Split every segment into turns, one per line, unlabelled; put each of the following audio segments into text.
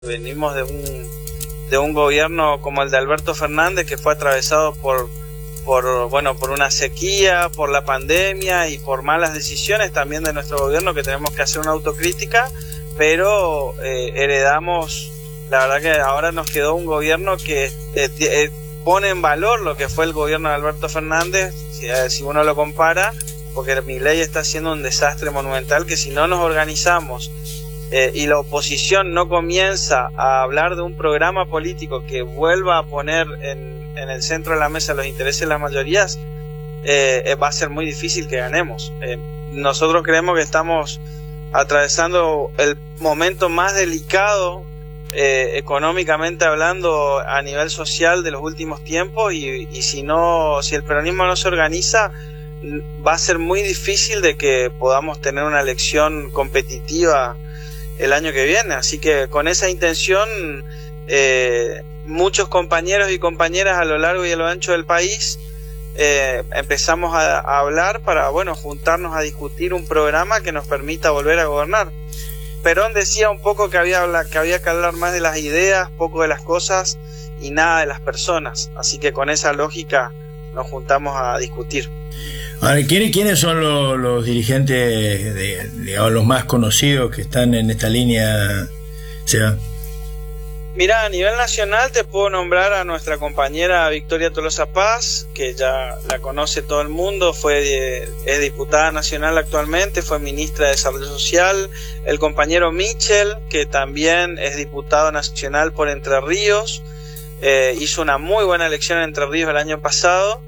Venimos de un gobierno como el de Alberto Fernández, que fue atravesado por una sequía, por la pandemia y por malas decisiones también de nuestro gobierno, que tenemos que hacer una autocrítica, pero heredamos, la verdad que ahora nos quedó un gobierno que pone en valor lo que fue el gobierno de Alberto Fernández, si uno lo compara, porque Milei está haciendo un desastre monumental que si no nos organizamos y la oposición no comienza a hablar de un programa político que vuelva a poner en el centro de la mesa los intereses de las mayorías, va a ser muy difícil que ganemos. Nosotros creemos que estamos atravesando el momento más delicado económicamente hablando a nivel social de los últimos tiempos, y si el peronismo no se organiza, va a ser muy difícil de que podamos tener una elección competitiva el año que viene. Así que con esa intención, muchos compañeros y compañeras a lo largo y a lo ancho del país empezamos a hablar para juntarnos a discutir un programa que nos permita volver a gobernar. Perón decía un poco que había que hablar más de las ideas, poco de las cosas y nada de las personas. Así que con esa lógica nos juntamos a discutir.
Ahora, ¿quiénes son los dirigentes, digamos, los más conocidos que están en esta línea, Seba?
Mirá, a nivel nacional te puedo nombrar a nuestra compañera Victoria Tolosa Paz, que ya la conoce todo el mundo, es diputada nacional actualmente, fue ministra de Desarrollo Social. El compañero Michel, que también es diputado nacional por Entre Ríos, hizo una muy buena elección en Entre Ríos el año pasado.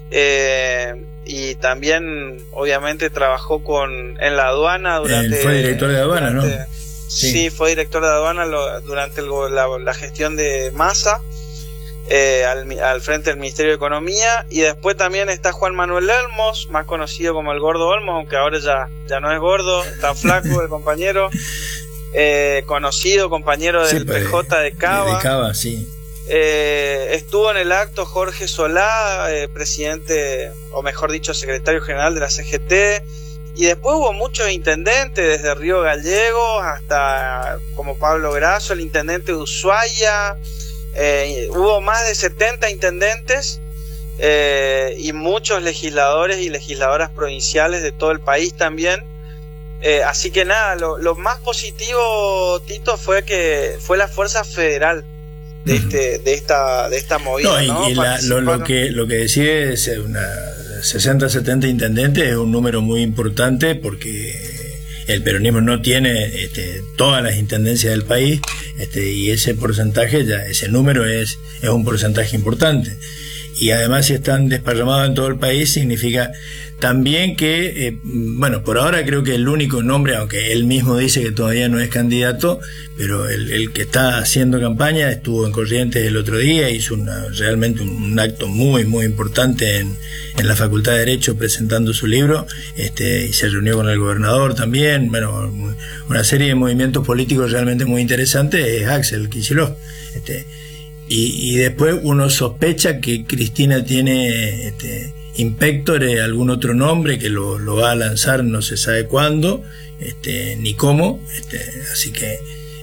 Y también obviamente trabajó en la aduana
fue director de aduana, ¿no?
Sí, fue director de aduana durante la gestión de Massa, al frente del Ministerio de Economía. Y después también está Juan Manuel Olmos, más conocido como el Gordo Olmos, aunque ahora ya no es gordo, está flaco el compañero, conocido compañero del PJ de Cava.
De Cava, sí.
Estuvo en el acto Jorge Solá, presidente, o mejor dicho, secretario general de la CGT, y después hubo muchos intendentes, desde Río Gallegos hasta como Pablo Grasso, el intendente de Ushuaia. Hubo más de 70 intendentes y muchos legisladores y legisladoras provinciales de todo el país también. Así que nada, lo más positivo, Tito, fue que fue la fuerza federal de esta movida,
¿no? Y lo que decide es 60-70 intendentes, es un número muy importante porque el peronismo no tiene todas las intendencias del país, y ese porcentaje, ese número es un porcentaje importante. Y además, si están desparramados en todo el país, significa también que, por ahora creo que el único nombre, aunque él mismo dice que todavía no es candidato, pero el que está haciendo campaña estuvo en Corrientes el otro día, hizo realmente un acto muy, muy importante en la Facultad de Derecho presentando su libro, y se reunió con el gobernador también. Una serie de movimientos políticos realmente muy interesantes. Es Axel Kicillof. Y después uno sospecha que Cristina tiene in pectore algún otro nombre que lo va a lanzar, no se sabe cuándo, ni cómo, así que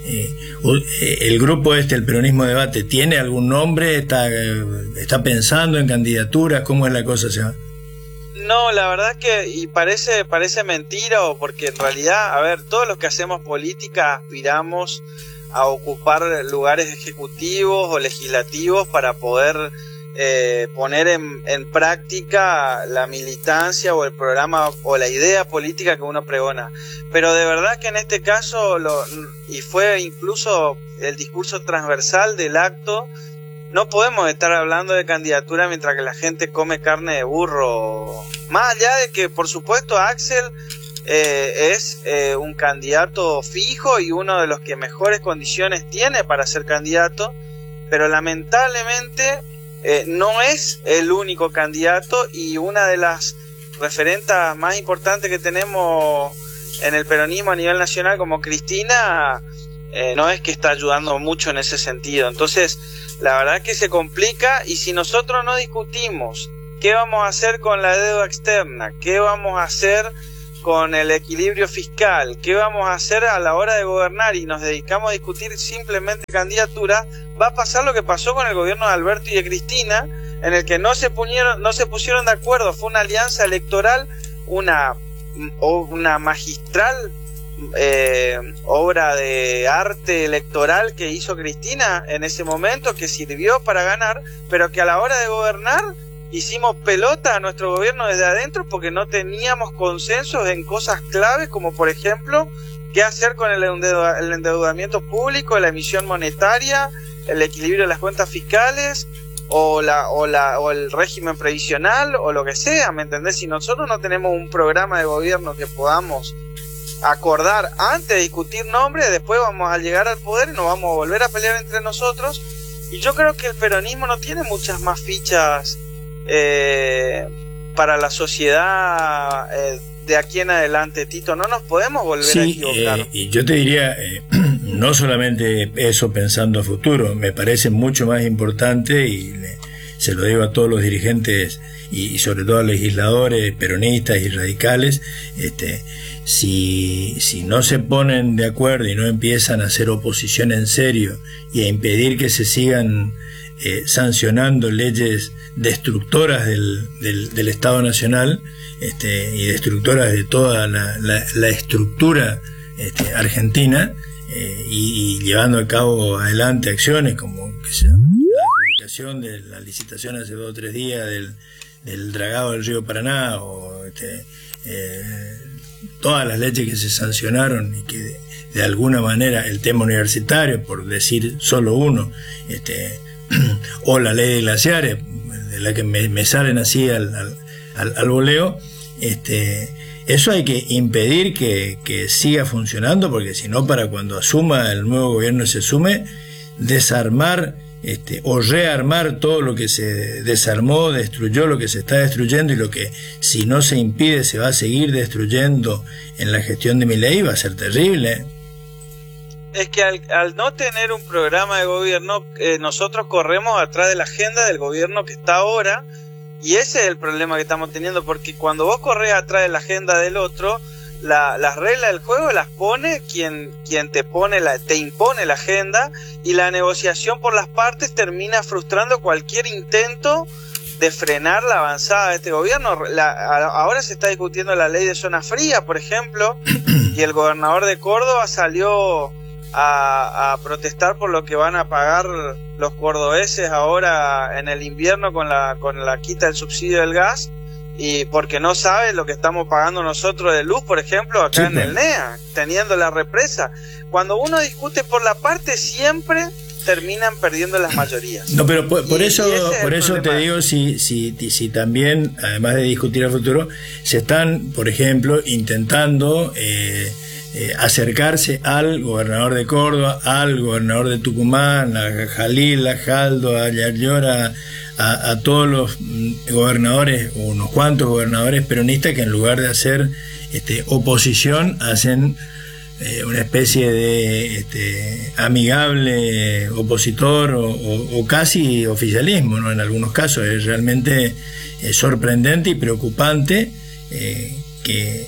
el grupo el Peronismo Debate, ¿tiene algún nombre? ¿Está pensando en candidaturas? ¿Cómo es la cosa, Seba?
No, la verdad que parece mentira, porque en realidad, todos los que hacemos política aspiramos a ocupar lugares ejecutivos o legislativos para poder poner en práctica la militancia o el programa o la idea política que uno pregona. Pero de verdad que en este caso, y fue incluso el discurso transversal del acto, no podemos estar hablando de candidatura mientras que la gente come carne de burro. Más allá de que, por supuesto, Axel es un candidato fijo y uno de los que mejores condiciones tiene para ser candidato, pero lamentablemente no es el único candidato, y una de las referentas más importantes que tenemos en el peronismo a nivel nacional, como Cristina, no es que está ayudando mucho en ese sentido. Entonces, la verdad que se complica, y si nosotros no discutimos qué vamos a hacer con la deuda externa, qué vamos a hacer con el equilibrio fiscal, qué vamos a hacer a la hora de gobernar y nos dedicamos a discutir simplemente candidaturas, va a pasar lo que pasó con el gobierno de Alberto y de Cristina, en el que no se pusieron de acuerdo. Fue una alianza electoral, una magistral obra de arte electoral que hizo Cristina en ese momento, que sirvió para ganar, pero que a la hora de gobernar hicimos pelota a nuestro gobierno desde adentro porque no teníamos consensos en cosas claves, como por ejemplo qué hacer con el endeudamiento público, la emisión monetaria, el equilibrio de las cuentas fiscales o el régimen previsional o lo que sea, ¿me entendés? Si nosotros no tenemos un programa de gobierno que podamos acordar antes de discutir nombres, después vamos a llegar al poder y nos vamos a volver a pelear entre nosotros. Y yo creo que el peronismo no tiene muchas más fichas para la sociedad de aquí en adelante, Tito. No nos podemos volver a equivocar.
Y yo te diría, no solamente eso pensando a futuro, me parece mucho más importante, y se lo digo a todos los dirigentes y sobre todo a legisladores peronistas y radicales, si no se ponen de acuerdo y no empiezan a hacer oposición en serio y a impedir que se sigan sancionando leyes destructoras del Estado Nacional y destructoras de toda la estructura argentina, y llevando a cabo adelante acciones como la adjudicación de la licitación hace 2 o 3 días del dragado del río Paraná, o todas las leyes que se sancionaron y que de alguna manera, el tema universitario, por decir solo uno, o la ley de glaciares, de la que me salen así al voleo, eso hay que impedir que siga funcionando, porque si no, para cuando asuma el nuevo gobierno, se sume, desarmar o rearmar todo lo que se desarmó, destruyó, lo que se está destruyendo, y lo que, si no se impide, se va a seguir destruyendo en la gestión de Milei, va a ser terrible.
Es que al no tener un programa de gobierno, nosotros corremos atrás de la agenda del gobierno que está ahora, y ese es el problema que estamos teniendo, porque cuando vos corres atrás de la agenda del otro, las reglas del juego las pone quien te impone la agenda, y la negociación por las partes termina frustrando cualquier intento de frenar la avanzada de este gobierno. Ahora se está discutiendo la ley de zona fría, por ejemplo, y el gobernador de Córdoba salió a protestar por lo que van a pagar los cordobeses ahora en el invierno con la quita del subsidio del gas, y porque no sabe lo que estamos pagando nosotros de luz, por ejemplo, acá en el NEA, teniendo la represa. Cuando uno discute por la parte, siempre terminan perdiendo las mayorías.
No, pero por eso te digo, si también, además de discutir a futuro, se están, por ejemplo, intentando acercarse al gobernador de Córdoba, al gobernador de Tucumán, a Jalil, a Jaldo, a Yarlora, a todos los gobernadores, o unos cuantos gobernadores peronistas, que en lugar de hacer oposición, hacen una especie de amigable opositor o casi oficialismo, ¿no? En algunos casos es realmente sorprendente y preocupante que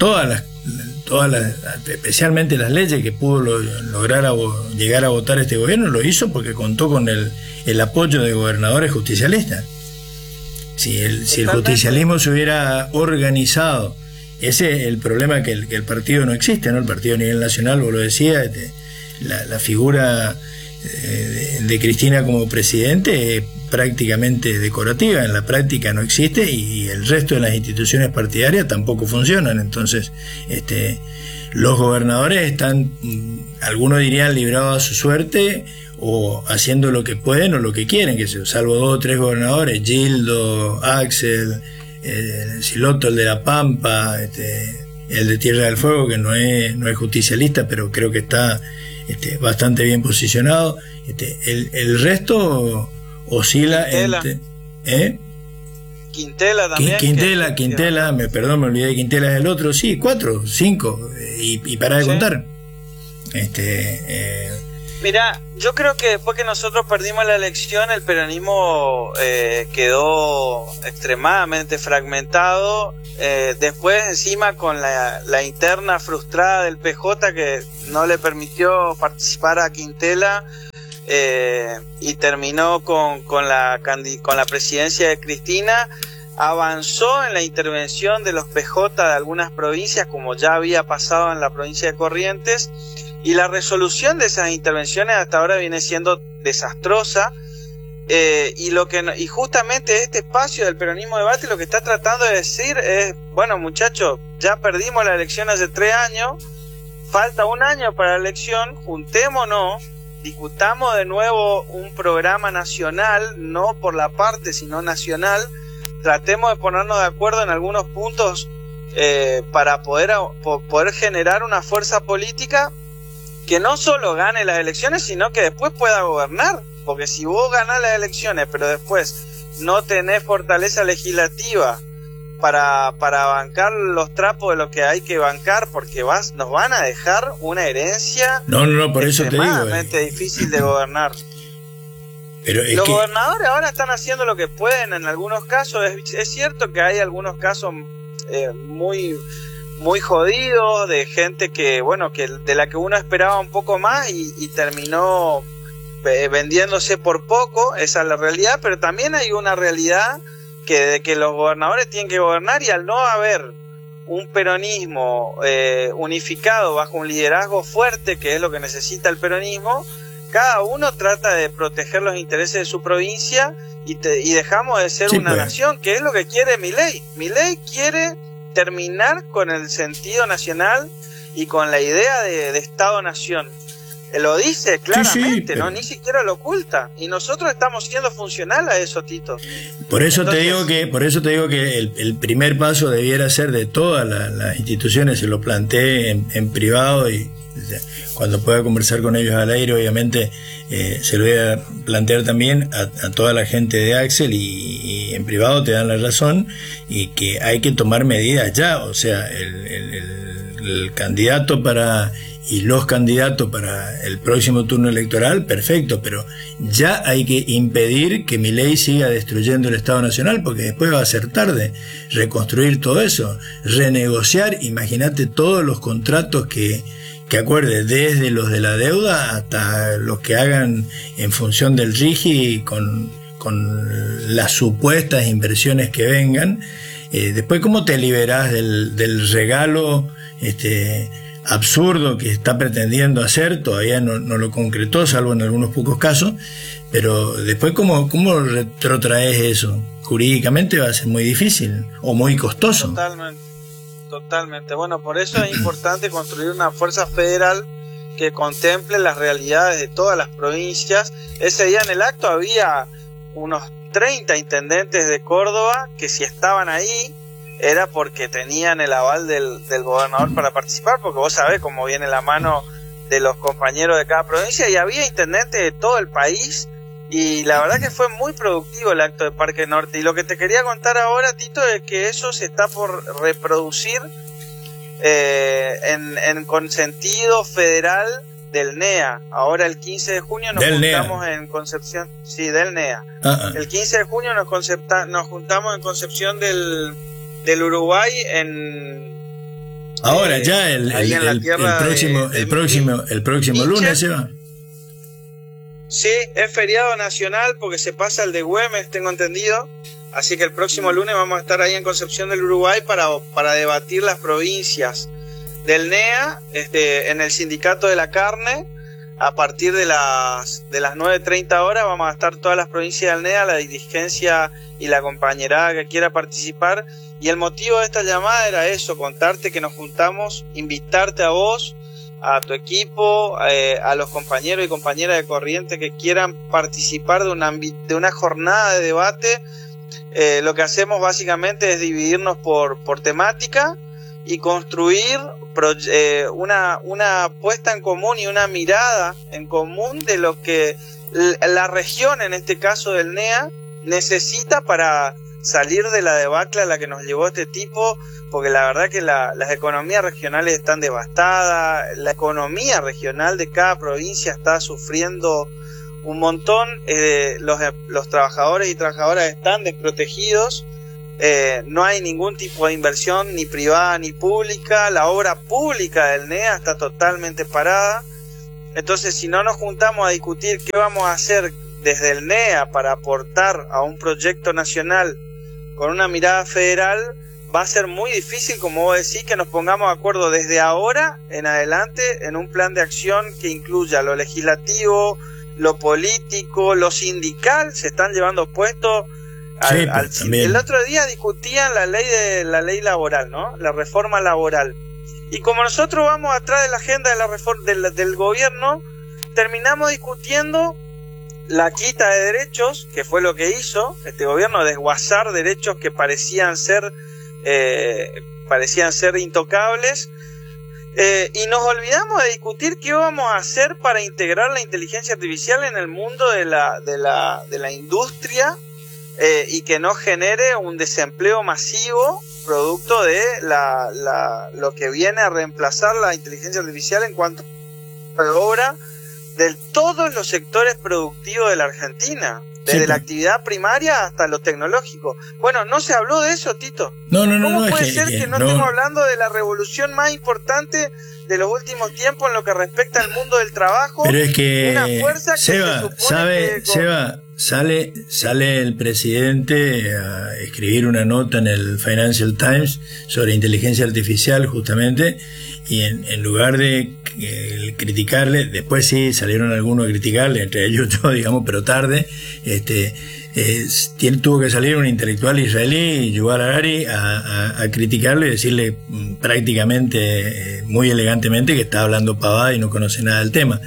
especialmente las leyes que pudo lograr llegar a votar este gobierno, lo hizo porque contó con el apoyo de gobernadores justicialistas. Si el justicialismo se hubiera organizado, ese es el problema, que el partido no existe, ¿no? El partido a nivel nacional, vos lo decías, la figura de Cristina como presidente es prácticamente decorativa, en la práctica no existe, y el resto de las instituciones partidarias tampoco funcionan. Entonces los gobernadores están, algunos dirían, librados a su suerte, o haciendo lo que pueden o lo que quieren, que salvo 2 o 3 gobernadores, Gildo, Axel, Siloto, el de La Pampa, el de Tierra del Fuego, que no es justicialista, pero creo que está bastante bien posicionado. El resto oscila entre...
Quintela también.
Quintela, me olvidé de Quintela, es el otro, sí, 4, 5, y para de contar.
Mirá, yo creo que después que nosotros perdimos la elección, el peronismo quedó extremadamente fragmentado. Después, encima, con la interna frustrada del PJ que no le permitió participar a Quintela, y terminó con la presidencia de Cristina, avanzó en la intervención de los PJ de algunas provincias, como ya había pasado en la provincia de Corrientes. Y la resolución de esas intervenciones hasta ahora viene siendo desastrosa, y justamente este espacio del peronismo debate lo que está tratando de decir es, bueno, muchachos, ya perdimos la elección hace 3 años, falta 1 año para la elección, juntémonos, discutamos de nuevo un programa nacional, no por la parte sino nacional, tratemos de ponernos de acuerdo en algunos puntos para poder generar una fuerza política que no solo gane las elecciones, sino que después pueda gobernar. Porque si vos ganás las elecciones, pero después no tenés fortaleza legislativa para bancar los trapos de lo que hay que bancar, porque nos van a dejar una herencia
por eso te digo,
extremadamente difícil de gobernar.
Pero
los gobernadores ahora están haciendo lo que pueden en algunos casos. Es cierto que hay algunos casos muy jodidos, de gente que de la que uno esperaba un poco más y terminó vendiéndose por poco. Esa es la realidad, pero también hay una realidad de que los gobernadores tienen que gobernar, y al no haber un peronismo unificado bajo un liderazgo fuerte, que es lo que necesita el peronismo, cada uno trata de proteger los intereses de su provincia y dejamos de ser una nación, que es lo que quiere Milei. Milei quiere terminar con el sentido nacional y con la idea de Estado-Nación. Lo dice claramente, pero ni siquiera lo oculta. Y nosotros estamos siendo funcional a eso, Tito.
Por eso te digo que el primer paso debiera ser de todas las instituciones. Se lo planteé en privado, y cuando pueda conversar con ellos al aire, obviamente se lo voy a plantear también a toda la gente de Axel, y en privado te dan la razón, y que hay que tomar medidas ya. O sea, el candidato y los candidatos para el próximo turno electoral, perfecto, pero ya hay que impedir que Milei siga destruyendo el Estado Nacional, porque después va a ser tarde. Reconstruir todo eso, renegociar, imagínate todos los contratos que acuerde, desde los de la deuda hasta los que hagan en función del RIGI con las supuestas inversiones que vengan. Después, ¿cómo te liberás del regalo absurdo que está pretendiendo hacer? Todavía no lo concretó, salvo en algunos pocos casos, pero después ¿cómo retrotraes eso? Jurídicamente va a ser muy difícil o muy costoso.
Totalmente. Bueno, por eso es importante construir una fuerza federal que contemple las realidades de todas las provincias. Ese día en el acto había unos 30 intendentes de Córdoba que, si estaban ahí, era porque tenían el aval del gobernador para participar, porque vos sabés cómo viene la mano de los compañeros de cada provincia, y había intendentes de todo el país, y la verdad que fue muy productivo el acto de Parque Norte. Y lo que te quería contar ahora, Tito, es que eso se está por reproducir con sentido federal del NEA. Ahora el 15 de junio nos juntamos en Concepción. Sí, del NEA. El 15 de junio nos juntamos en Concepción del Uruguay,
ahora ya el próximo lunes se va.
Sí, es feriado nacional porque se pasa el de Güemes, tengo entendido. Así que el próximo lunes vamos a estar ahí en Concepción del Uruguay para debatir las provincias del NEA en el Sindicato de la Carne. A partir de las 9:30 horas vamos a estar todas las provincias del NEA, la dirigencia y la compañerada que quiera participar. Y el motivo de esta llamada era eso, contarte que nos juntamos, invitarte a vos, a tu equipo, a los compañeros y compañeras de Corrientes que quieran participar de una jornada de debate. Lo que hacemos básicamente es dividirnos por temática y construir una puesta en común y una mirada en común de lo que la región, en este caso del NEA, necesita para salir de la debacle a la que nos llevó este tipo, porque la verdad que las economías regionales están devastadas, la economía regional de cada provincia está sufriendo un montón, los trabajadores y trabajadoras están desprotegidos, no hay ningún tipo de inversión ni privada ni pública, la obra pública del NEA está totalmente parada. Entonces, si no nos juntamos a discutir qué vamos a hacer desde el NEA para aportar a un proyecto nacional con una mirada federal, va a ser muy difícil, como vos decís, que nos pongamos de acuerdo desde ahora en adelante en un plan de acción que incluya lo legislativo, lo político, lo sindical. Se están llevando puestos el otro día discutían la ley laboral, ¿no? La reforma laboral. Y como nosotros vamos atrás de la agenda de la reforma del gobierno, terminamos discutiendo la quita de derechos, que fue lo que hizo este gobierno, desguazar derechos que parecían ser intocables, y nos olvidamos de discutir qué vamos a hacer para integrar la inteligencia artificial en el mundo de la industria, y que no genere un desempleo masivo producto de lo que viene a reemplazar la inteligencia artificial en cuanto a obra de todos los sectores productivos de la Argentina, desde la actividad primaria hasta lo tecnológico. Bueno, no se habló de eso, Tito. ¿Cómo puede ser que no estemos hablando de la revolución más importante de los últimos tiempos en lo que respecta al mundo del trabajo?
Pero es que, una fuerza sale el presidente a escribir una nota en el Financial Times sobre inteligencia artificial, justamente, y en lugar de criticarle, después sí salieron algunos a criticarle, entre ellos yo, digamos, pero tarde, tuvo que salir un intelectual israelí, Yuval Harari, a criticarle y decirle prácticamente, muy elegantemente, que está hablando pavada y no conoce nada del tema.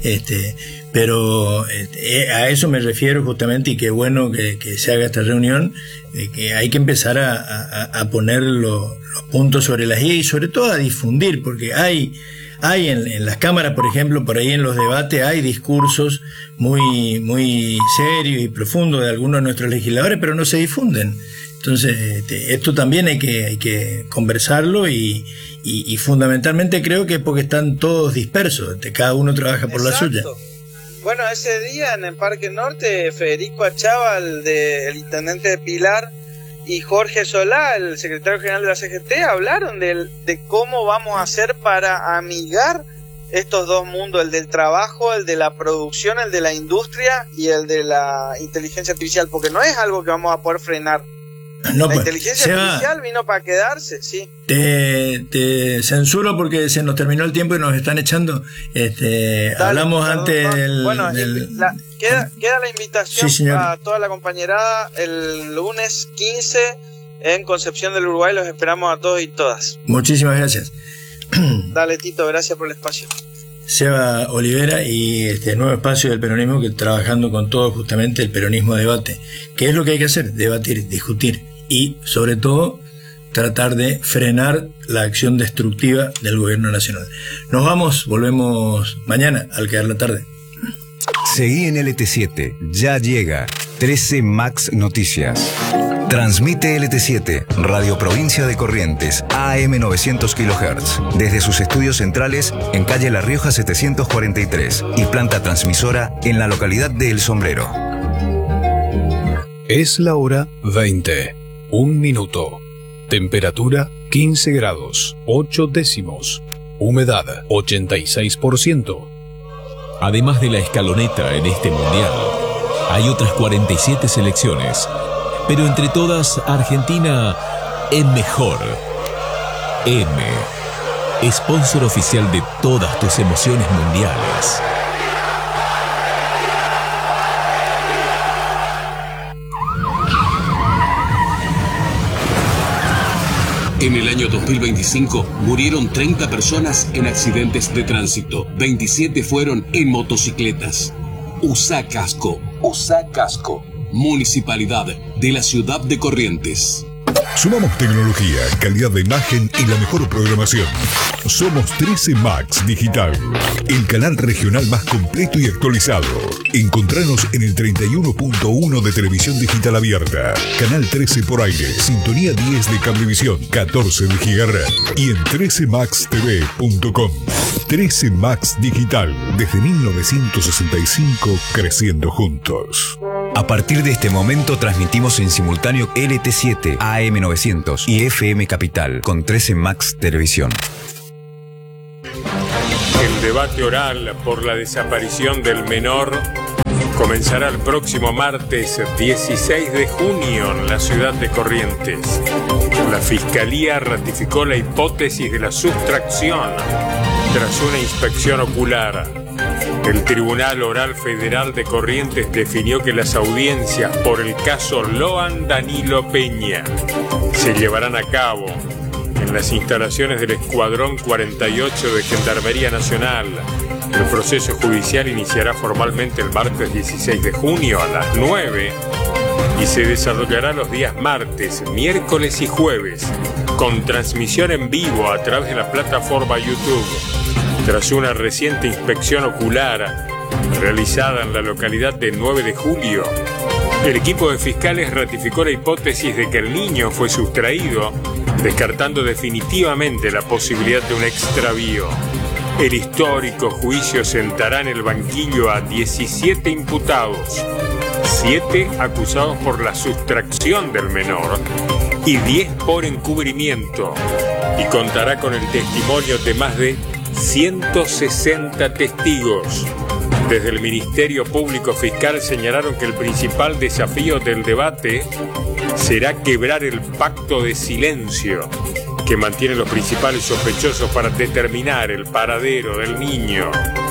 Pero a eso me refiero justamente, y qué bueno que se haga esta reunión, que hay que empezar a poner los puntos sobre las i y sobre todo a difundir, porque hay en las cámaras, por ejemplo, por ahí en los debates hay discursos muy serios y profundos de algunos de nuestros legisladores, pero no se difunden. Entonces, esto también hay que conversarlo y fundamentalmente creo que es porque están todos dispersos, cada uno trabaja por la suya.
Bueno, ese día en el Parque Norte, Federico Achával, el intendente de Pilar, y Jorge Solá, el secretario general de la CGT, hablaron de cómo vamos a hacer para amigar estos dos mundos, el del trabajo, el de la producción, el de la industria y el de la inteligencia artificial, porque no es algo que vamos a poder frenar.
No,
la inteligencia artificial vino para quedarse, sí.
Te censuro porque se nos terminó el tiempo y nos están echando. Hablamos antes
queda la invitación, sí, a toda la compañerada el lunes 15 en Concepción del Uruguay. Los esperamos a todos y todas.
Muchísimas gracias.
Dale, Tito, gracias por el espacio.
Seba Olivera y este nuevo espacio del peronismo, que trabajando con todo justamente el peronismo debate. ¿Qué es lo que hay que hacer? Debatir, discutir y sobre todo tratar de frenar la acción destructiva del gobierno nacional. Nos vamos, volvemos mañana al quedar la tarde.
Seguí en LT7, ya llega 13 Max Noticias. Transmite LT7, Radio Provincia de Corrientes, AM 900 kHz, desde sus estudios centrales en calle La Rioja 743 y planta transmisora en la localidad de El Sombrero.
Es la hora 20, 1 minuto. Temperatura 15 grados, 8 décimos. Humedad 86%.
Además de la escaloneta en este mundial, hay otras 47 selecciones. Pero entre todas, Argentina es mejor. M, sponsor oficial de todas tus emociones mundiales.
En el año 2025 murieron 30 personas en accidentes de tránsito. 27 fueron en motocicletas. Usa casco. Usa casco. Municipalidad de la Ciudad de Corrientes.
Sumamos tecnología, calidad de imagen y la mejor programación. Somos 13 Max Digital, el canal regional más completo y actualizado. Encontranos en el 31.1 de televisión digital abierta, canal 13 por aire, sintonía 10 de cablevisión, 14 de gigahertz y en 13maxtv.com. 13 Max Digital, desde 1965, creciendo juntos.
A partir de este momento transmitimos en simultáneo LT7, AM900 y FM Capital con 13 Max Televisión.
El debate oral por la desaparición del menor comenzará el próximo martes 16 de junio en la ciudad de Corrientes. La Fiscalía ratificó la hipótesis de la sustracción tras una inspección ocular. El Tribunal Oral Federal de Corrientes definió que las audiencias por el caso Loan Danilo Peña se llevarán a cabo en las instalaciones del Escuadrón 48 de Gendarmería Nacional. El proceso judicial iniciará formalmente el martes 16 de junio a las 9 y se desarrollará los días martes, miércoles y jueves con transmisión en vivo a través de la plataforma YouTube. Tras una reciente inspección ocular realizada en la localidad de 9 de julio, el equipo de fiscales ratificó la hipótesis de que el niño fue sustraído, descartando definitivamente la posibilidad de un extravío. El histórico juicio sentará en el banquillo a 17 imputados, 7 acusados por la sustracción del menor y 10 por encubrimiento, y contará con el testimonio de más de 160 testigos. Desde el Ministerio Público Fiscal señalaron que el principal desafío del debate será quebrar el pacto de silencio que mantienen los principales sospechosos para determinar el paradero del niño.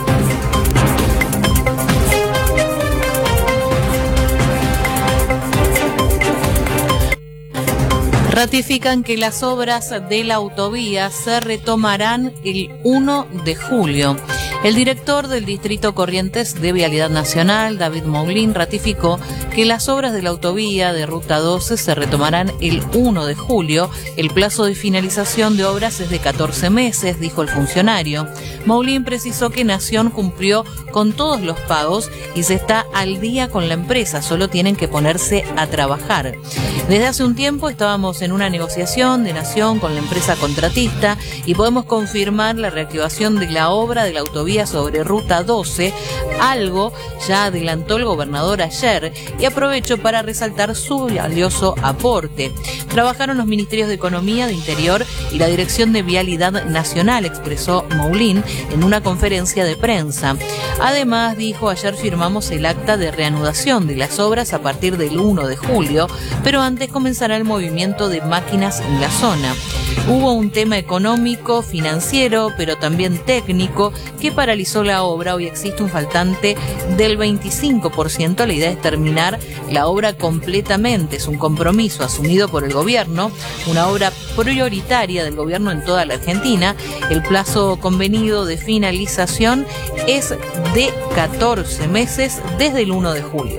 Ratifican que las obras de la autovía se retomarán el 1 de julio. El director del Distrito Corrientes de Vialidad Nacional, David Moulin, ratificó que las obras de la autovía de Ruta 12 se retomarán el 1 de julio. El plazo de finalización de obras es de 14 meses, dijo el funcionario. Moulin precisó que Nación cumplió con todos los pagos y se está al día con la empresa, solo tienen que ponerse a trabajar. Desde hace un tiempo estábamos en una negociación de Nación con la empresa contratista y podemos confirmar la reactivación de la obra de la autovía sobre Ruta 12, algo ya adelantó el gobernador ayer, y aprovecho para resaltar su valioso aporte. Trabajaron los ministerios de Economía, de Interior y la Dirección de Vialidad Nacional, expresó Moulin en una conferencia de prensa. Además, dijo, ayer firmamos el acta de reanudación de las obras a partir del 1 de julio, pero antes comenzará el movimiento de máquinas en la zona. Hubo un tema económico, financiero, pero también técnico que paralizó la obra. Hoy existe un faltante del 25%. La idea es terminar la obra completamente. Es un compromiso asumido por el gobierno, una obra prioritaria del gobierno en toda la Argentina. El plazo convenido de finalización es de 14 meses desde el 1 de julio.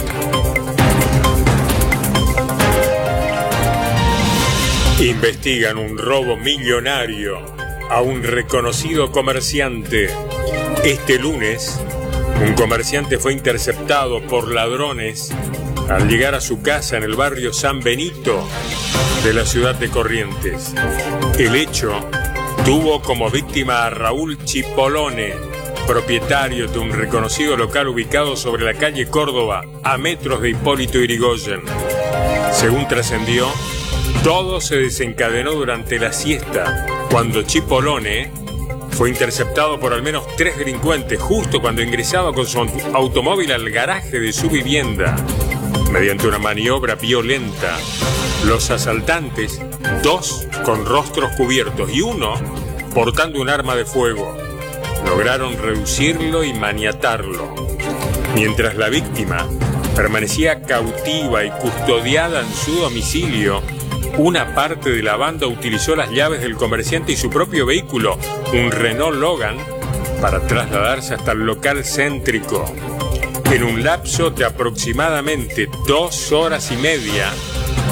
Investigan un robo millonario a un reconocido comerciante. Este lunes, un comerciante fue interceptado por ladrones al llegar a su casa en el barrio San Benito de la ciudad de Corrientes. El hecho tuvo como víctima a Raúl Chipolone, propietario de un reconocido local ubicado sobre la calle Córdoba, a metros de Hipólito Yrigoyen. Según trascendió, todo se desencadenó durante la siesta, cuando Chipolone fue interceptado por al menos 3 delincuentes justo cuando ingresaba con su automóvil al garaje de su vivienda. Mediante una maniobra violenta, los asaltantes, 2 con rostros cubiertos y 1 portando un arma de fuego, lograron reducirlo y maniatarlo. Mientras la víctima permanecía cautiva y custodiada en su domicilio, una parte de la banda utilizó las llaves del comerciante y su propio vehículo, un Renault Logan, para trasladarse hasta el local céntrico. En un lapso de aproximadamente 2 horas y media,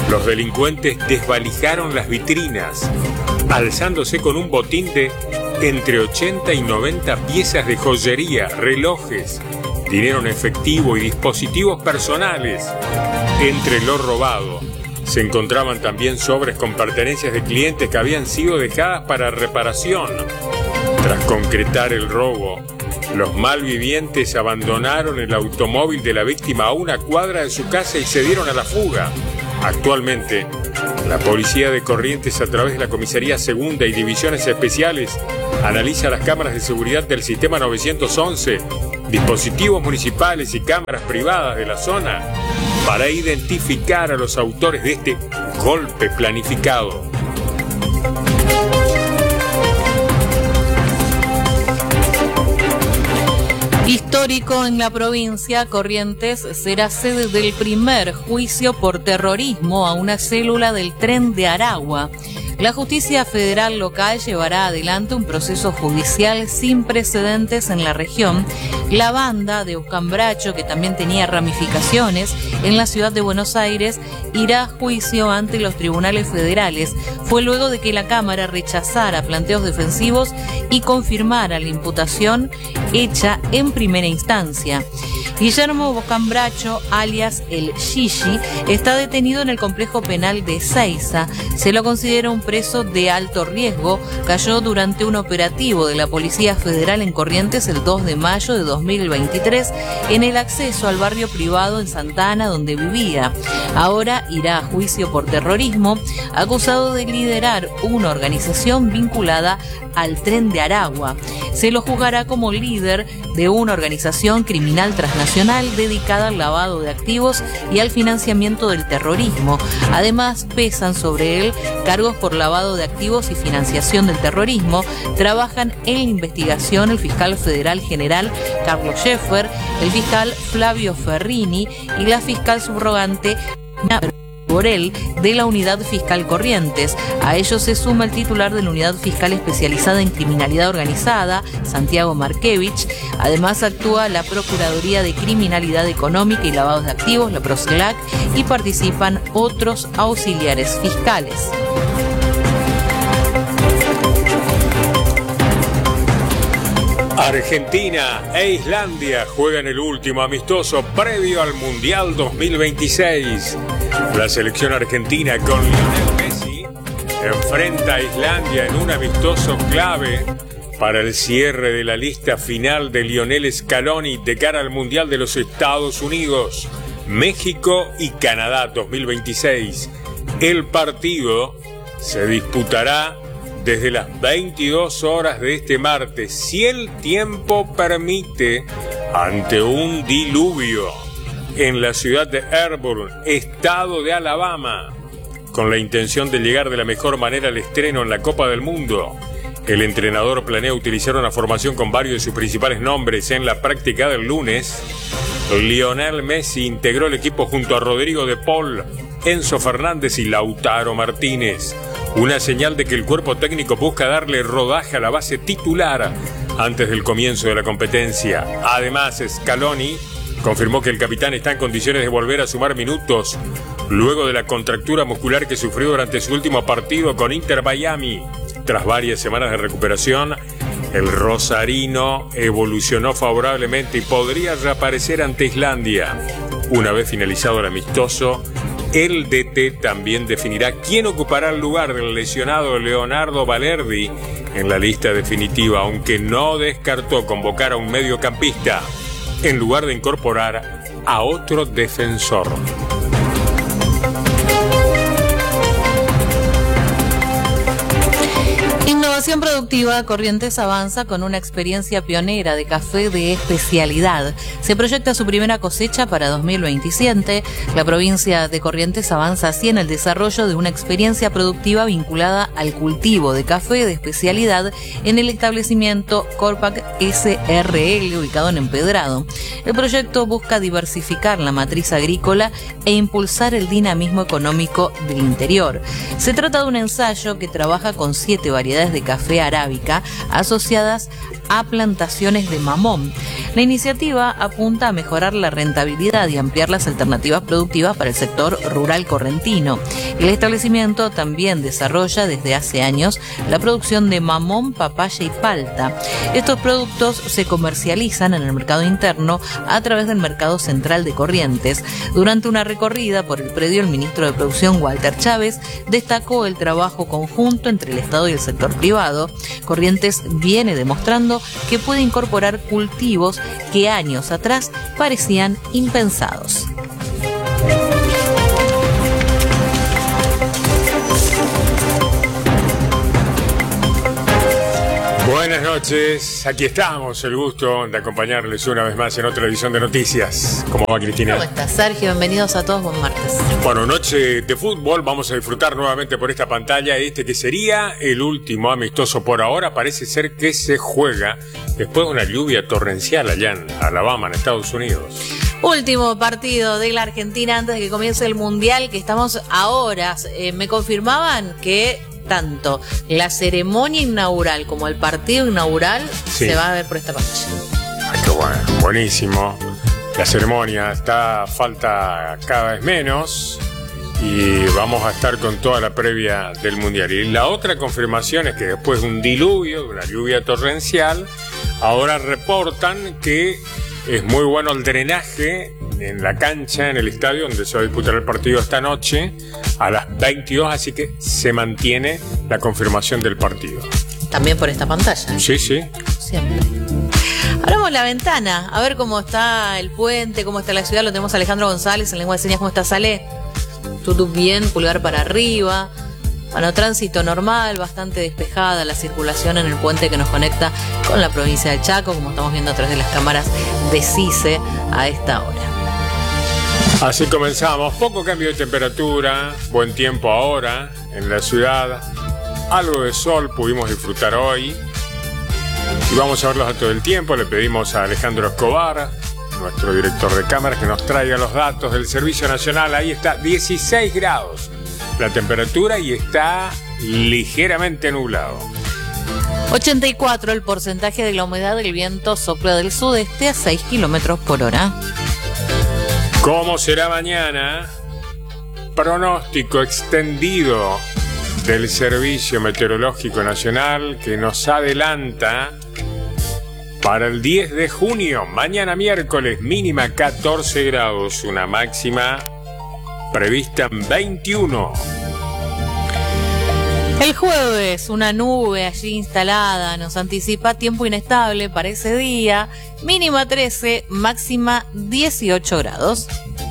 Los delincuentes desvalijaron las vitrinas, alzándose con un botín de entre 80 y 90 piezas de joyería, relojes, dinero en efectivo y dispositivos personales. Entre lo robado se encontraban también sobres con pertenencias de clientes que habían sido dejadas para reparación. Tras concretar el robo, los malvivientes abandonaron el automóvil de la víctima a una cuadra de su casa y se dieron a la fuga. Actualmente, la policía de Corrientes, a través de la Comisaría Segunda y Divisiones Especiales, analiza las cámaras de seguridad del Sistema 911, dispositivos municipales y cámaras privadas de la zona para identificar a los autores de este golpe planificado.
Histórico en la provincia, Corrientes será sede del primer juicio por terrorismo a una célula del Tren de Aragua. La Justicia Federal Local llevará adelante un proceso judicial sin precedentes en la región. La banda de Oscambracho, que también tenía ramificaciones en la ciudad de Buenos Aires, irá a juicio ante los tribunales federales. Fue luego de que la Cámara rechazara planteos defensivos y confirmara la imputación hecha en primera instancia. Guillermo Bocambracho, alias El Shishi, está detenido en el complejo penal de Ezeiza. Se lo considera un preso de alto riesgo. Cayó durante un operativo de la Policía Federal en Corrientes el 2 de mayo de 2023 en el acceso al barrio privado en Santa Ana donde vivía. Ahora irá a juicio por terrorismo, acusado de liderar una organización vinculada al Tren de Aragua. Se lo juzgará como líder de una organización criminal transnacional dedicada al lavado de activos y al financiamiento del terrorismo. Además, pesan sobre él cargos por lavado de activos y financiación del terrorismo. Trabajan en la investigación el fiscal federal general Carlos Scheffer, el fiscal Flavio Ferrini y la fiscal subrogante Borel de la Unidad Fiscal Corrientes. A ellos se suma el titular de la Unidad Fiscal Especializada en Criminalidad Organizada, Santiago Markevich. Además actúa la Procuraduría de Criminalidad Económica y Lavados de Activos, la PROCELAC, y participan otros auxiliares fiscales.
Argentina e Islandia juegan el último amistoso previo al Mundial 2026. La selección argentina con Lionel Messi enfrenta a Islandia en un amistoso clave para el cierre de la lista final de Lionel Scaloni de cara al Mundial de los Estados Unidos, México y Canadá 2026. El partido se disputará desde las 22 horas de este martes, si el tiempo permite, ante un diluvio en la ciudad de Auburn, estado de Alabama, con la intención de llegar de la mejor manera al estreno en la Copa del Mundo. El entrenador planea utilizar una formación con varios de sus principales nombres. En la práctica del lunes, Lionel Messi integró el equipo junto a Rodrigo de Paul, Enzo Fernández y Lautaro Martínez. Una señal de que el cuerpo técnico busca darle rodaje a la base titular antes del comienzo de la competencia. Además, Scaloni confirmó que el capitán está en condiciones de volver a sumar minutos luego de la contractura muscular que sufrió durante su último partido con Inter Miami. Tras varias semanas de recuperación, el rosarino evolucionó favorablemente y podría reaparecer ante Islandia. Una vez finalizado el amistoso, el DT también definirá quién ocupará el lugar del lesionado Leonardo Balerdi en la lista definitiva, aunque no descartó convocar a un mediocampista en lugar de incorporar a otro defensor.
Innovación productiva. Corrientes avanza con una experiencia pionera de café de especialidad. Se proyecta su primera cosecha para 2027. La provincia de Corrientes avanza así en el desarrollo de una experiencia productiva vinculada al cultivo de café de especialidad en el establecimiento Corpac SRL ubicado en Empedrado. El proyecto busca diversificar la matriz agrícola e impulsar el dinamismo económico del interior. Se trata de un ensayo que trabaja con 7 variedades de café arábica asociadas a plantaciones de mamón. La iniciativa apunta a mejorar la rentabilidad y ampliar las alternativas productivas para el sector rural correntino. El establecimiento también desarrolla desde hace años la producción de mamón, papaya y palta. Estos productos se comercializan en el mercado interno a través del Mercado Central de Corrientes. Durante una recorrida por el predio, el ministro de Producción, Walter Chávez, destacó el trabajo conjunto entre el Estado y el sector privado. Corrientes viene demostrando que puede incorporar cultivos que años atrás parecían impensados.
Buenas noches, aquí estamos, el gusto de acompañarles una vez más en otra edición de Noticias. ¿Cómo va, Cristina?
¿Cómo estás, Sergio? Bienvenidos a todos, buen martes.
Bueno, noche de fútbol, vamos a disfrutar nuevamente por esta pantalla que sería el último amistoso por ahora. Parece ser que se juega después de una lluvia torrencial allá en Alabama, en Estados Unidos.
Último partido de la Argentina antes de que comience el Mundial, que estamos a horas. Me confirmaban que tanto la ceremonia inaugural como el partido inaugural se va a ver por esta pantalla.
Ay, qué bueno, buenísimo. La ceremonia falta cada vez menos y vamos a estar con toda la previa del Mundial. Y la otra confirmación es que después de un diluvio, de una lluvia torrencial, ahora reportan que es muy bueno el drenaje en la cancha, en el estadio donde se va a disputar el partido esta noche a las 22, así que se mantiene la confirmación del partido.
También por esta pantalla.
Sí, sí.
Siempre. Abramos la ventana, a ver cómo está el puente, cómo está la ciudad. Lo tenemos a Alejandro González en lengua de señas. ¿Cómo está, Sale? Todo bien, pulgar para arriba. Bueno, tránsito normal, bastante despejada la circulación en el puente que nos conecta con la provincia de Chaco, como estamos viendo a través de las cámaras de CICE a esta hora.
Así comenzamos, poco cambio de temperatura, buen tiempo ahora en la ciudad, algo de sol pudimos disfrutar hoy y vamos a ver los datos del tiempo. Le pedimos a Alejandro Escobar, nuestro director de cámaras, que nos traiga los datos del Servicio Nacional. Ahí está, 16 grados la temperatura y está ligeramente nublado.
84 el porcentaje de la humedad, del viento sopla del sudeste a 6 kilómetros por hora.
¿Cómo será mañana? Pronóstico extendido del Servicio Meteorológico Nacional que nos adelanta para el 10 de junio, mañana miércoles, mínima 14 grados, una máxima prevista en 21.
El jueves, una nube allí instalada nos anticipa tiempo inestable para ese día, mínima 13, máxima 18 grados.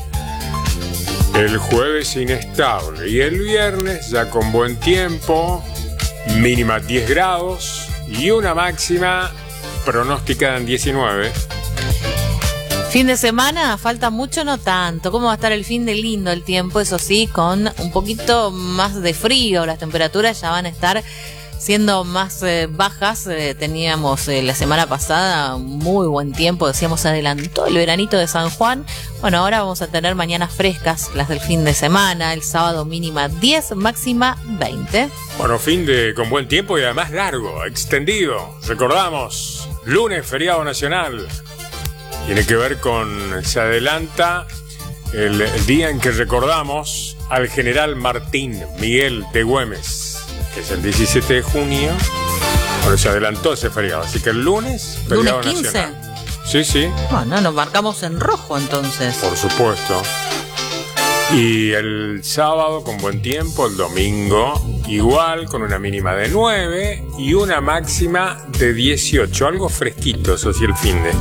El jueves inestable y el viernes ya con buen tiempo, mínima 10 grados y una máxima pronosticada en 19.
Fin de semana, falta mucho, no tanto. ¿Cómo va a estar el fin de lindo el tiempo? Eso sí, con un poquito más de frío. Las temperaturas ya van a estar siendo más bajas. Teníamos la semana pasada muy buen tiempo. Decíamos, adelantó el veranito de San Juan. Bueno, ahora vamos a tener mañanas frescas, las del fin de semana. El sábado mínima 10, máxima 20.
Bueno, fin de con buen tiempo y además largo, extendido. Recordamos, lunes, feriado nacional. Tiene que ver con, se adelanta el día en que recordamos al general Martín Miguel de Güemes, que es el 17 de junio. Bueno, se adelantó ese feriado, así que el lunes, feriado
¿Lunes 15?
Nacional. Sí, sí.
Bueno, nos marcamos en rojo entonces.
Por supuesto. Y el sábado con buen tiempo, el domingo igual, con una mínima de 9 y una máxima de 18. Algo fresquito, eso sí, el fin de...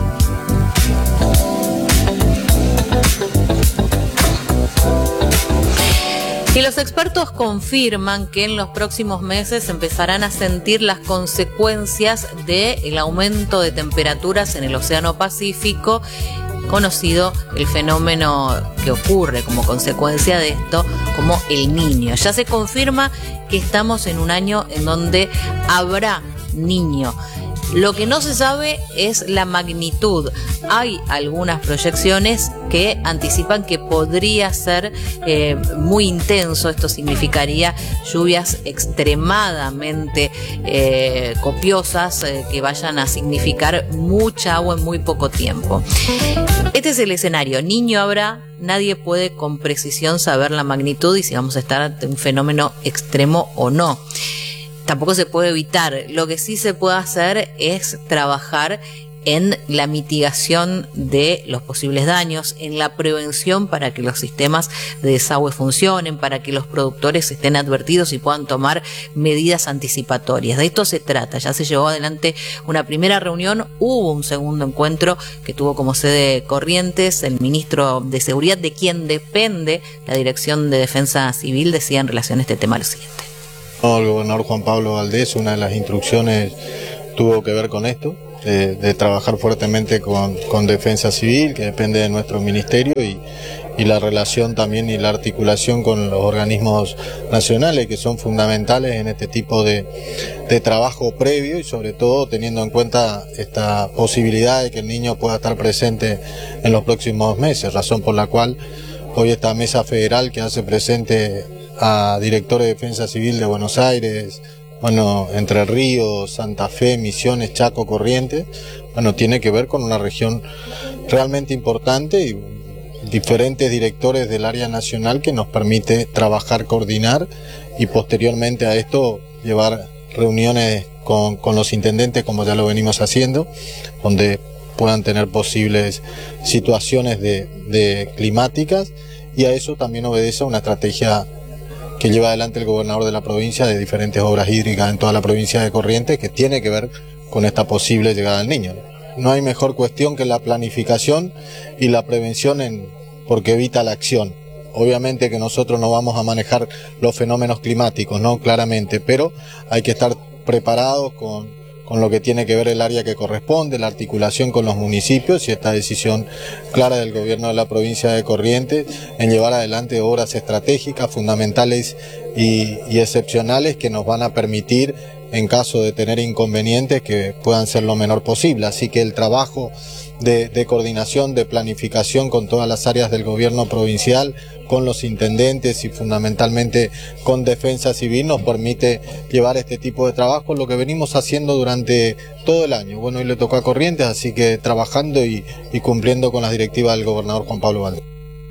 Y los expertos confirman que en los próximos meses empezarán a sentir las consecuencias del aumento de temperaturas en el Océano Pacífico, conocido el fenómeno que ocurre como consecuencia de esto como el Niño. Ya se confirma que estamos en un año en donde habrá Niño. Lo que no se sabe es la magnitud. Hay algunas proyecciones que anticipan que podría ser muy intenso. Esto significaría lluvias extremadamente copiosas que vayan a significar mucha agua en muy poco tiempo. Este es el escenario. Niño habrá, nadie puede con precisión saber la magnitud y si vamos a estar ante un fenómeno extremo o no. Tampoco se puede evitar. Lo que sí se puede hacer es trabajar en la mitigación de los posibles daños, en la prevención para que los sistemas de desagüe funcionen, para que los productores estén advertidos y puedan tomar medidas anticipatorias. De esto se trata. Ya se llevó adelante una primera reunión, hubo un segundo encuentro que tuvo como sede Corrientes. El ministro de Seguridad, de quien depende la Dirección de Defensa Civil, decía en relación a este tema lo siguiente.
El gobernador Juan Pablo Valdés, una de las instrucciones tuvo que ver con esto, de trabajar fuertemente con Defensa Civil, que depende de nuestro ministerio, y la relación también y la articulación con los organismos nacionales, que son fundamentales en este tipo de trabajo previo, y sobre todo teniendo en cuenta esta posibilidad de que el niño pueda estar presente en los próximos meses, razón por la cual hoy esta mesa federal que hace presente a directores de Defensa Civil de Buenos Aires, Entre Ríos, Santa Fe, Misiones, Chaco, Corrientes, tiene que ver con una región realmente importante y diferentes directores del área nacional que nos permite trabajar, coordinar y posteriormente a esto llevar reuniones con los intendentes, como ya lo venimos haciendo, donde puedan tener posibles situaciones de climáticas, y a eso también obedece una estrategia que lleva adelante el gobernador de la provincia de diferentes obras hídricas en toda la provincia de Corrientes, que tiene que ver con esta posible llegada del niño. No hay mejor cuestión que la planificación y la prevención porque evita la acción. Obviamente que nosotros no vamos a manejar los fenómenos climáticos, ¿no? Claramente, pero hay que estar preparados con lo que tiene que ver el área que corresponde, la articulación con los municipios y esta decisión clara del gobierno de la provincia de Corrientes en llevar adelante obras estratégicas, fundamentales y excepcionales que nos van a permitir, en caso de tener inconvenientes, que puedan ser lo menor posible. Así que el trabajo de coordinación, de planificación con todas las áreas del gobierno provincial, con los intendentes y fundamentalmente con Defensa Civil nos permite llevar este tipo de trabajo, lo que venimos haciendo durante todo el año. Bueno, hoy le tocó a Corrientes, así que trabajando y cumpliendo con las directivas del gobernador Juan Pablo Valdés.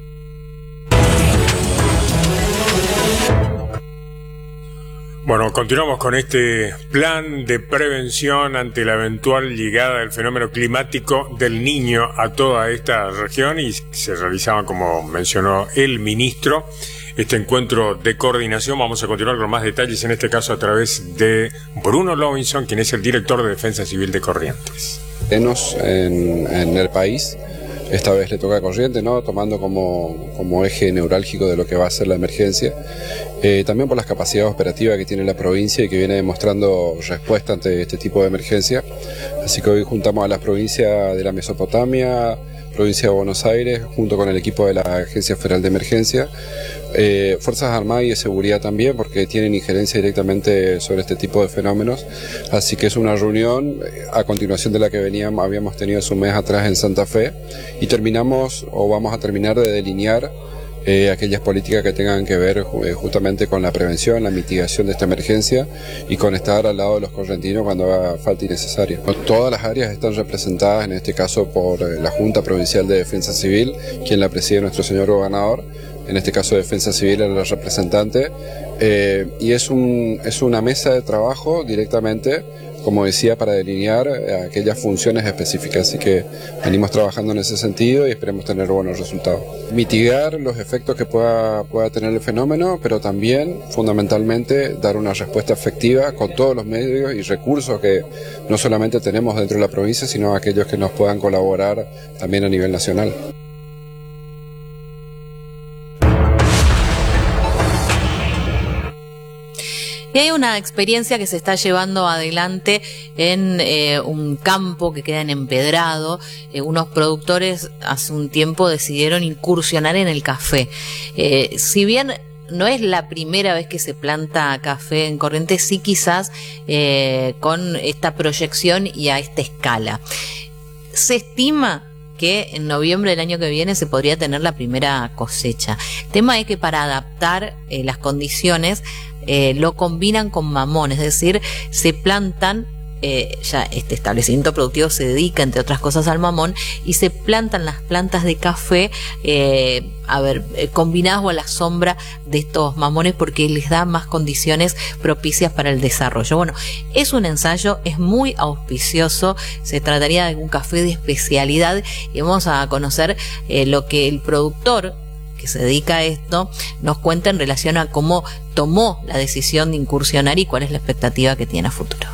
Bueno, continuamos con este plan de prevención ante la eventual llegada del fenómeno climático del Niño a toda esta región, y se realizaba, como mencionó el ministro, este encuentro de coordinación. Vamos a continuar con más detalles, en este caso a través de Bruno Lowinson, quien es el director de Defensa Civil de Corrientes.
En el país, esta vez le toca a Corrientes, ¿no? Tomando como eje neurálgico de lo que va a ser la emergencia. También por las capacidades operativas que tiene la provincia y que viene demostrando respuesta ante este tipo de emergencia. Así que hoy juntamos a las provincias de la Mesopotamia, provincia de Buenos Aires, junto con el equipo de la Agencia Federal de Emergencia, Fuerzas Armadas y de Seguridad también, porque tienen injerencia directamente sobre este tipo de fenómenos. Así que es una reunión a continuación de la que habíamos tenido hace un mes atrás en Santa Fe, y vamos a terminar de delinear aquellas políticas que tengan que ver justamente con la prevención, la mitigación de esta emergencia y con estar al lado de los correntinos cuando haga falta y necesario. Todas las áreas están representadas, en este caso por la Junta Provincial de Defensa Civil, quien la preside nuestro señor gobernador. En este caso Defensa Civil es la representante, y es una mesa de trabajo directamente, como decía, para delinear aquellas funciones específicas. Así que venimos trabajando en ese sentido y esperemos tener buenos resultados. Mitigar los efectos que pueda tener el fenómeno, pero también, fundamentalmente, dar una respuesta efectiva con todos los medios y recursos que no solamente tenemos dentro de la provincia, sino aquellos que nos puedan colaborar también a nivel nacional.
Y hay una experiencia que se está llevando adelante en un campo que queda en Empedrado. Unos productores hace un tiempo decidieron incursionar en el café. Si bien no es la primera vez que se planta café en Corrientes, sí quizás con esta proyección y a esta escala. Se estima que en noviembre del año que viene se podría tener la primera cosecha. El tema es que para adaptar las condiciones lo combinan con mamón, es decir, se plantan, ya este establecimiento productivo se dedica entre otras cosas al mamón, y se plantan las plantas de café combinadas o a la sombra de estos mamones, porque les da más condiciones propicias para el desarrollo. Bueno, es un ensayo, es muy auspicioso, se trataría de un café de especialidad, y vamos a conocer lo que el productor que se dedica a esto nos cuenta en relación a cómo tomó la decisión de incursionar y cuál es la expectativa que tiene a futuro.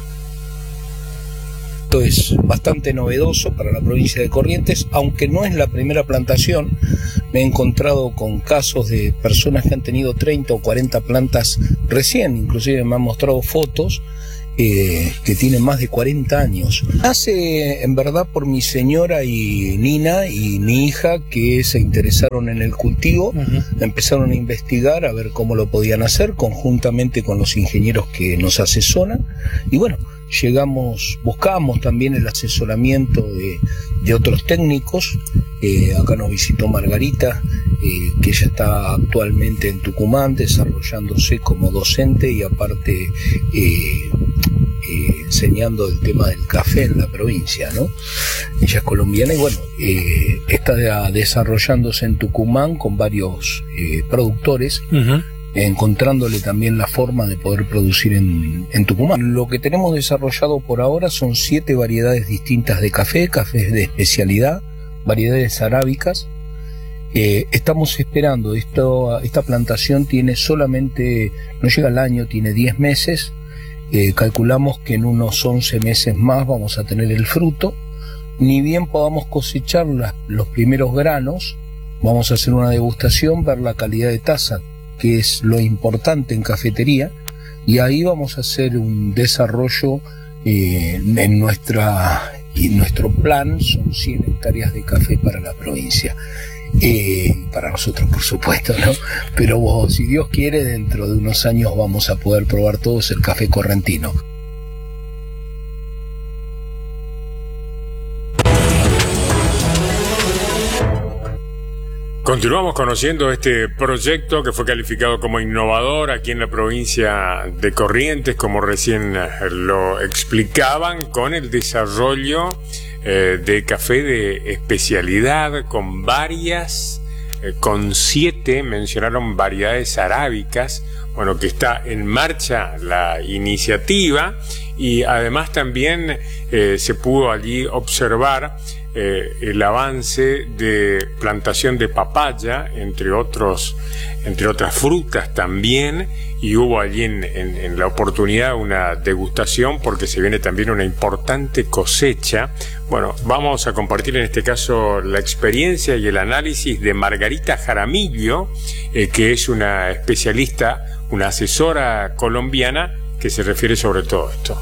Esto es bastante novedoso para la provincia de Corrientes, aunque no es la primera plantación. Me he encontrado con casos de personas que han tenido 30 o 40 plantas recién, inclusive me han mostrado fotos que tienen más de 40 años. Nace en verdad por mi señora y Nina y mi hija, que se interesaron en el cultivo, empezaron a investigar a ver cómo lo podían hacer conjuntamente con los ingenieros que nos asesoran, y bueno, buscamos también el asesoramiento de otros técnicos. Acá nos visitó Margarita, que ella está actualmente en Tucumán desarrollándose como docente y aparte enseñando el tema del café en la provincia, ¿no? Ella es colombiana y bueno, está desarrollándose en Tucumán con varios productores, encontrándole también la forma de poder producir en Tucumán. Lo que tenemos desarrollado por ahora son 7 variedades distintas de café, cafés de especialidad, variedades arábicas. Estamos esperando, esta plantación tiene solamente, no llega al año, tiene 10 meses, calculamos que en unos 11 meses más vamos a tener el fruto. Ni bien podamos cosechar los primeros granos, vamos a hacer una degustación, ver la calidad de taza, que es lo importante en cafetería, y ahí vamos a hacer un desarrollo en nuestro plan. Son 100 hectáreas de café para la provincia, para nosotros por supuesto, ¿no? Pero si Dios quiere, dentro de unos años vamos a poder probar todos el café correntino.
Continuamos conociendo este proyecto que fue calificado como innovador aquí en la provincia de Corrientes, como recién lo explicaban, con el desarrollo de café de especialidad con con 7, mencionaron variedades arábicas. Bueno, que está en marcha la iniciativa, y además también se pudo allí observar el avance de plantación de papaya, entre otras frutas también, y hubo allí en la oportunidad una degustación, porque se viene también una importante cosecha. Bueno, vamos a compartir en este caso la experiencia y el análisis de Margarita Jaramillo, que es una especialista, una asesora colombiana que se refiere sobre todo esto.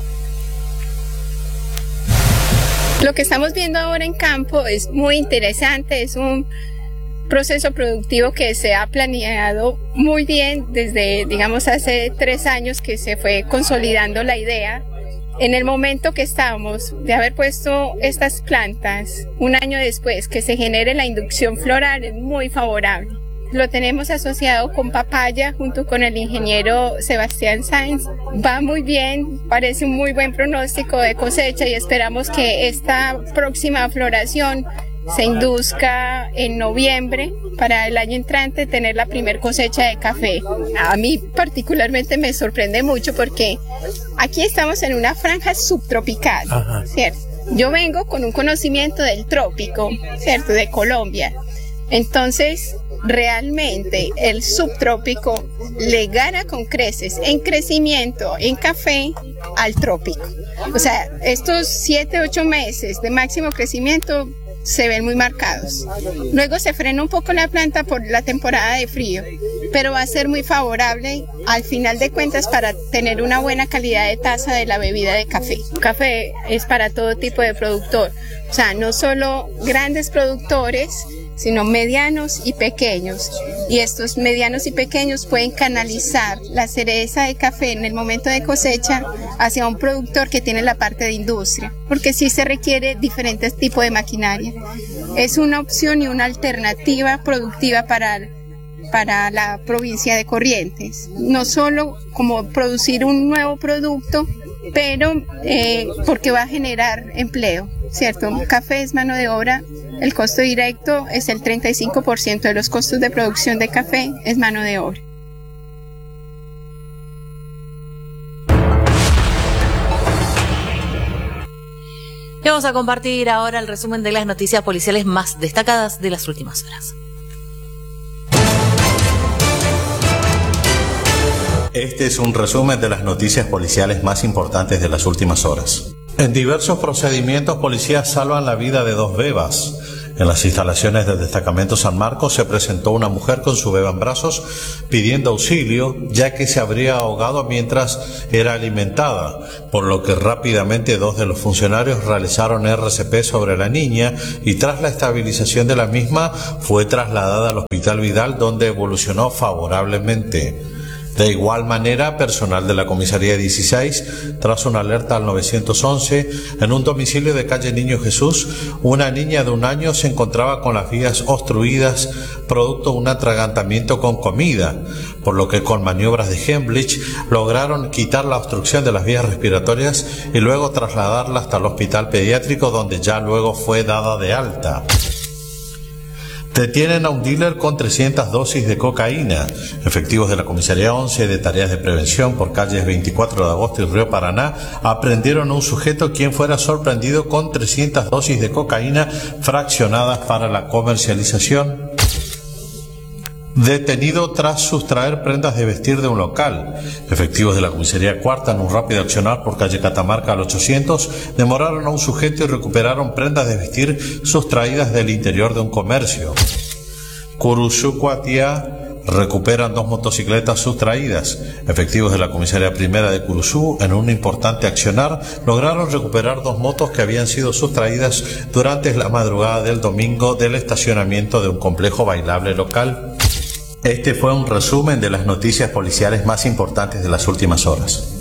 Lo que estamos viendo ahora en campo es muy interesante, es un proceso productivo que se ha planeado muy bien desde, digamos, hace 3 años que se fue consolidando la idea. En el momento que estamos de haber puesto estas plantas, un año después que se genere la inducción floral, es muy favorable. Lo tenemos asociado con papaya junto con el ingeniero Sebastián Sáenz. Va muy bien, parece un muy buen pronóstico de cosecha, y esperamos que esta próxima floración se induzca en noviembre para el año entrante tener la primer cosecha de café. A mí particularmente me sorprende mucho porque aquí estamos en una franja subtropical, ¿cierto? Yo vengo con un conocimiento del trópico, ¿cierto? De Colombia. Entonces, realmente el subtrópico le gana con creces en crecimiento en café al trópico. O sea, estos 7-8 meses de máximo crecimiento se ven muy marcados. Luego se frena un poco la planta por la temporada de frío, pero va a ser muy favorable al final de cuentas para tener una buena calidad de taza de la bebida de café. Café es para todo tipo de productor, o sea, no solo grandes productores sino medianos y pequeños. Y estos medianos y pequeños pueden canalizar la cereza de café en el momento de cosecha hacia un productor que tiene la parte de industria, porque sí se requiere diferentes tipos de maquinaria. Es una opción y una alternativa productiva para la provincia de Corrientes. No solo como producir un nuevo producto, pero porque va a generar empleo, ¿cierto? Café es mano de obra, el costo directo es el 35% de los costos de producción de café, es mano de obra.
Y vamos a compartir ahora el resumen de las noticias policiales más destacadas de las últimas horas.
Este es un resumen de las noticias policiales más importantes de las últimas horas. En diversos procedimientos, policías salvan la vida de 2 bebas. En las instalaciones del destacamento San Marcos se presentó una mujer con su beba en brazos pidiendo auxilio, ya que se habría ahogado mientras era alimentada, por lo que rápidamente 2 de los funcionarios realizaron RCP sobre la niña y tras la estabilización de la misma fue trasladada al Hospital Vidal, donde evolucionó favorablemente. De igual manera, personal de la Comisaría 16, tras una alerta al 911, en un domicilio de calle Niño Jesús, una niña de 1 año se encontraba con las vías obstruidas producto de un atragantamiento con comida, por lo que con maniobras de Heimlich lograron quitar la obstrucción de las vías respiratorias y luego trasladarla hasta el hospital pediátrico, donde ya luego fue dada de alta. Detienen a un dealer con 300 dosis de cocaína. Efectivos de la Comisaría 11 de Tareas de Prevención por calles 24 de agosto y Río Paraná aprendieron a un sujeto quien fuera sorprendido con 300 dosis de cocaína fraccionadas para la comercialización. Detenido tras sustraer prendas de vestir de un local. Efectivos de la Comisaría Cuarta, en un rápido accionar por calle Catamarca al 800, demoraron a un sujeto y recuperaron prendas de vestir sustraídas del interior de un comercio. Curuzú-Cuatiá recuperan 2 motocicletas sustraídas. Efectivos de la Comisaría Primera de Curuzú, en un importante accionar, lograron recuperar 2 motos que habían sido sustraídas durante la madrugada del domingo del estacionamiento de un complejo bailable local. Este fue un resumen de las noticias policiales más importantes de las últimas horas.